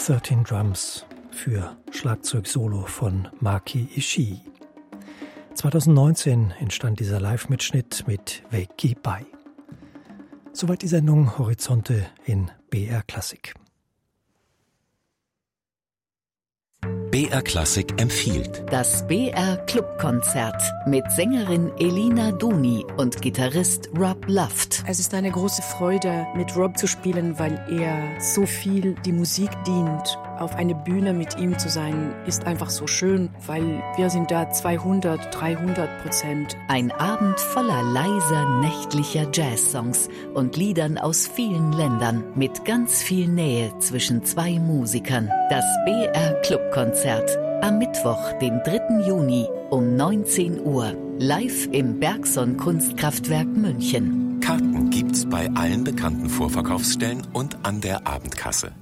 13 Drums für Schlagzeug-Solo von Maki Ishii. 2019 entstand dieser Live-Mitschnitt mit Veikki Bai. Soweit die Sendung Horizonte in BR Klassik. BR Klassik empfiehlt das BR Clubkonzert mit Sängerin Elina Duni und Gitarrist Rob Luft. Es ist eine große Freude, mit Rob zu spielen, weil er so viel die Musik dient. Auf einer Bühne mit ihm zu sein, ist einfach so schön, weil wir sind da 200-300%. Ein Abend voller leiser, nächtlicher Jazzsongs und Liedern aus vielen Ländern mit ganz viel Nähe zwischen zwei Musikern. Das BR Clubkonzert am Mittwoch, den 3. Juni um 19 Uhr, live im Bergson Kunstkraftwerk München. Karten gibt's bei allen bekannten Vorverkaufsstellen und an der Abendkasse.